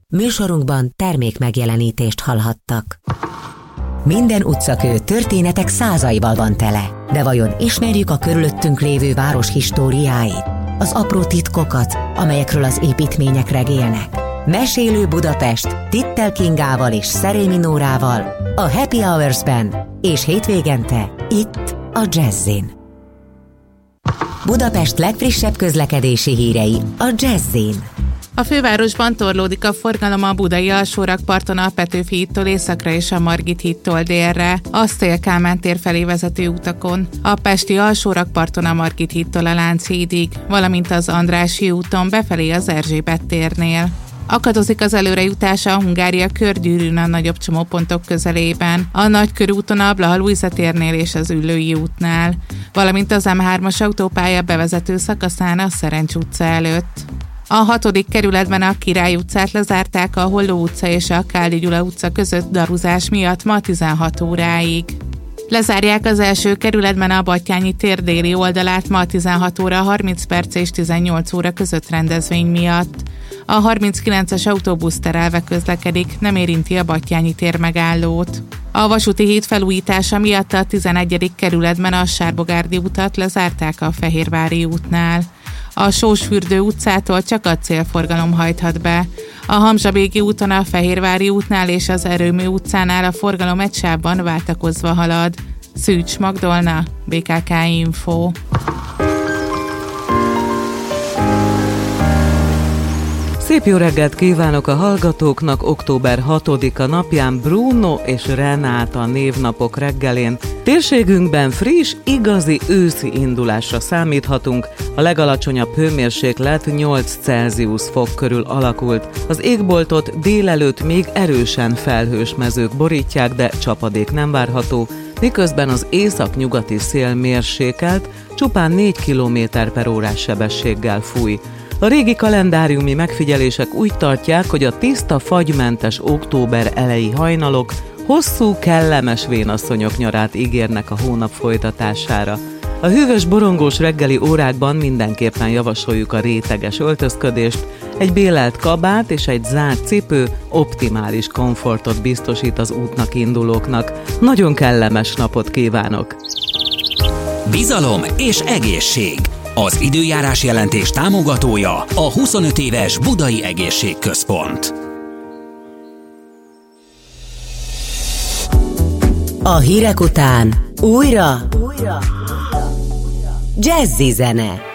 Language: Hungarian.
Műsorunkban termék megjelenítést hallhattak. Minden utcakő történetek százaival van tele, de vajon ismerjük a körülöttünk lévő város históriáit? Az apró titkokat, amelyekről az építmények regélnek? Mesélő Budapest Tittel Kingával és Szerémi Nórával a Happy Hours-ben és hétvégente itt a Jazzin. Budapest legfrissebb közlekedési hírei a Jazzin. A fővárosban torlódik a forgalom a budai alsórakparton a Petőfi hídtól északra és a Margit hídtól délre, a Széll-Kálmán tér felé vezető utakon, a pesti alsórakparton a Margit hídtól a Lánchídig, valamint az Andrássy úton befelé az Erzsébet térnél. Akadozik az előrejutása a Hungária körgyűrűn a nagyobb csomópontok közelében, a Nagykörúton a Blaha Lujza térnél és az Üllői útnál, valamint az M3-as autópálya bevezető szakaszán a Szerencs utca előtt. A 6. kerületben a Király utcát lezárták a Holló utca és a Káldi Gyula utca között daruzás miatt ma 16 óráig. Lezárják az első kerületben a Batthyány tér déli oldalát ma 16 óra 30 perc és 18 óra között rendezvény miatt. A 39-es autóbusz terelve közlekedik, nem érinti a Batthyány tér megállót. A vasúti híd felújítása miatt a 11. kerületben a Sárbogárdi utat lezárták a Fehérvári útnál. A Sósfürdő utcától csak a célforgalom hajthat be. A Hamzsabéki úton a Fehérvári útnál és az Erőmű utcánál a forgalom egy sávban váltakozva halad. Szűcs Magdolna, BKK Info. Szép jó reggelt kívánok a hallgatóknak! Október 6-a napján Bruno és Renáta névnapok reggelén. Térségünkben friss, igazi őszi indulásra számíthatunk. A legalacsonyabb hőmérséklet 8 Celsius fok körül alakult. Az égboltot délelőtt még erősen felhős mezők borítják, de csapadék nem várható, miközben az északnyugati szél mérsékelt, csupán 4 km/órás sebességgel fúj. A régi kalendáriumi megfigyelések úgy tartják, hogy a tiszta, fagymentes október eleji hajnalok hosszú, kellemes vénasszonyok nyarát ígérnek a hónap folytatására. A hűvös, borongós reggeli órákban mindenképpen javasoljuk a réteges öltözködést, egy bélelt kabát és egy zárt cipő optimális komfortot biztosít az útnak indulóknak. Nagyon kellemes napot kívánok! Bizalom és egészség. Az időjárás jelentés támogatója a 25 éves Budai Egészségközpont. A hírek után újra Jazzy zene.